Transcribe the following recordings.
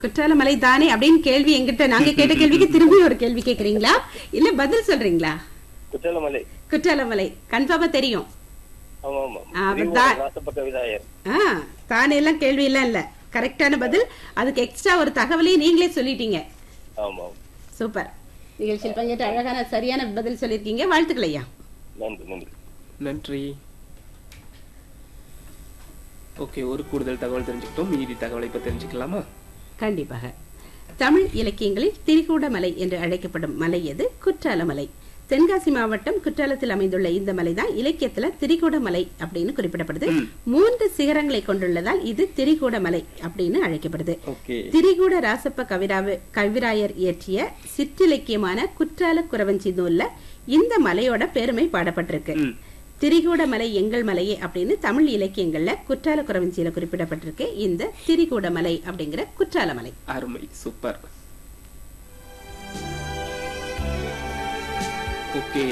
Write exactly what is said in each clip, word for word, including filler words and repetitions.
குற்றாலமலை தானே அப்படின்னு கேள்வி எங்கிட்ட நாங்க கேட்ட கேள்விக்கு திரும்பி ஒரு கேள்வி கேக்குறீங்களா இல்ல பதில் சொல்றீங்களா? குற்றாலமலை. குற்றாலமலை கன்ஃபார்மா தெரியும். தானே எல்லாம் கேள்வி எல்லாம் இல்ல, கரெக்டான பதில். அதுக்கு எக்ஸ்ட்ரா ஒரு தகவலையும் நீங்களே சொல்லிட்டீங்க. சூப்பர். நிகழ்ச்சியில் பங்கேற்று அழகான சரியான பதில் சொல்லிருக்கீங்க. வாழ்த்துக்கள் ஐயா. நன்றி. ஓகே, ஒரு கூடுதல் தகவல் தெரிஞ்சுக்கிட்டோம். மீதி தகவலை இப்ப தெரிஞ்சுக்கலாமா? கண்டிப்பாக. தமிழ் இலக்கியங்களில் திரிகூடமலை என்று அழைக்கப்படும் மலை எது? குற்றாலமலை. தென்காசி மாவட்டம் குற்றாலத்தில் அமைந்துள்ள இந்த மலைதான் இலக்கியத்துல திரிகூடமலை அப்படின்னு குறிப்பிடப்படுது. மூன்று சிகரங்களை கொண்டுள்ளதால் இது திரிகூடமலை அப்படின்னு அழைக்கப்படுது. திரிகூட ராசப்ப கவிராவ கவிராயர் இயற்றிய சிற்றிலக்கியமான குற்றால குறவஞ்சி நூல்ல இந்த மலையோட பெருமை பாடப்பட்டிருக்கு. திரிகூடமலை எங்கள் மலையே அப்படின்னு தமிழ் இலக்கியங்கள்ல குற்றால குறவஞ்சியில குறிப்பிடப்பட்டிருக்கு இந்த திரிகூடமலை அப்படிங்கிற குற்றாலமலை. அருமை, சூப்பர். ஓகே,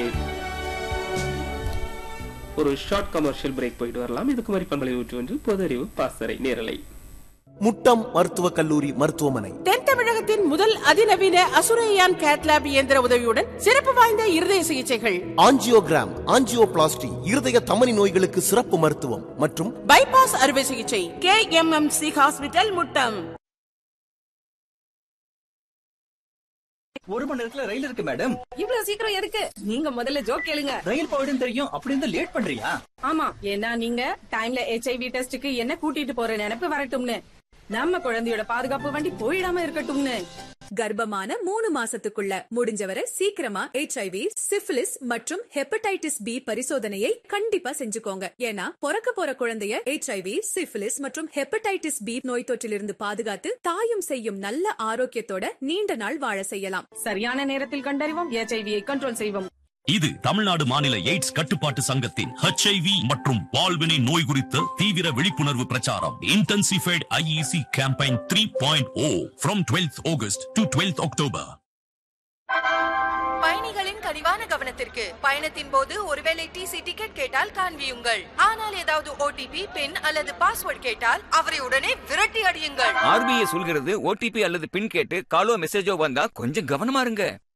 ஒரு ஷார்ட் கமர்ஷியல் பிரேக் போயிட்டு வரலாம். இதுக்கு மாதிரி பண்பலை நூற்றி ஒன்று பொது அறிவு பாசறை நேரலை. முட்டம் மருத்துவக் கல்லூரி மருத்துவமனை தென் தமிழகத்தின் முதல் அதிநவீன அசுரையான் கேட்லாப் இயந்திர உதவியுடன் சிறப்பு வாய்ந்த இருதய சிகிச்சைகள், ஆஞ்சியோகிராம், ஆஞ்சியோபிளாஸ்டி, இருதய தமனி நோய்களுக்கு சிறப்பு மருத்துவம் மற்றும் பைபாஸ் அறுவை சிகிச்சை. K M M C hospital Muttam. ஒரு மணி நேரத்துல ரயில் இருக்கு மேடம். இவ்வளவு சீக்கிரம் எதுக்கு? நீங்க முதல்ல ஜோக் கேளுங்க. ரயில் போயிடும் தெரியும், அப்படி இருந்தா லேட் பண்றியா? ஆமா, ஏன்னா நீங்க டைம்ல ஹெச்ஐவி டெஸ்டுக்கு என்ன கூட்டிட்டு போற நினைப்பு வரட்டும்னு, நம்ம குழந்தையோட பாதுகாப்பு வண்டி போயிடாம இருக்கட்டும்னு. கர்ப்பமான மூணு மாசத்துக்குள்ள முடிஞ்சவரை சீக்கிரமா ஹெச்ஐவி, சிபிலிஸ் மற்றும் ஹெப்படைட்டிஸ் பி பரிசோதனையை கண்டிப்பா செஞ்சுக்கோங்க. ஏன்னா பிறக்க போற குழந்தைய ஹெச்ஐவி, சிபிலிஸ் மற்றும் ஹெப்படைட்டிஸ் பி நோய் தொற்றிலிருந்து பாதுகாத்து தாயும் செய்யும் நல்ல ஆரோக்கியத்தோட நீண்ட நாள் வாழ செய்யலாம். சரியான நேரத்தில் கண்டறிவோம், ஹெச்ஐவியை கண்ட்ரோல் செய்வோம். இது தமிழ்நாடு மாநில எய்ட்ஸ் கட்டுப்பாட்டு சங்கத்தின் ஹெச்ஐவி மற்றும் பால்வினை நோய் குறித்த தீவிர விழிப்புணர்வு பிரச்சாரம். Intensified IEC campaign three point O from twelfth August to twelfth October. பயணிகளின் கனிவான கவனத்திற்கு, பயணத்தின் போது ஒருவேளை டிசி டிக்கெட் கேட்டால் காண்பியுங்கள். ஆனால் ஏதாவது ஓடிபி, பின் அல்லது பாஸ்வேர்ட் கேட்டால் அவரை உடனே விரட்டி அடியுங்கள். ஆர்பிஐ சொல்கிறது ஓடிபி அல்லது பின் கேட்டு காலோ மெசேஜோ வந்தா கொஞ்சம் கவனமா இருங்க.